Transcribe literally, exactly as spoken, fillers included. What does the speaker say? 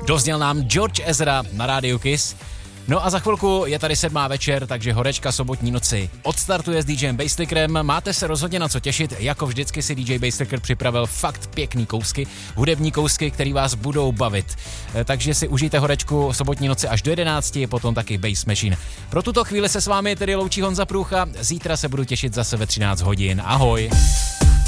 Dozněl nám George Ezra na rádiu Kiss. No a za chvilku je tady sedmá večer, takže horečka sobotní noci odstartuje s DJem Basslickerem. Máte se rozhodně na co těšit, jako vždycky si D J Basslicker připravil fakt pěkný kousky, hudební kousky, které vás budou bavit. Takže si užijte horečku sobotní noci až do jedenácti, potom taky Bass Machine. Pro tuto chvíli se s vámi tedy loučí Honza Průcha, zítra se budu těšit zase ve třináct hodin. Ahoj!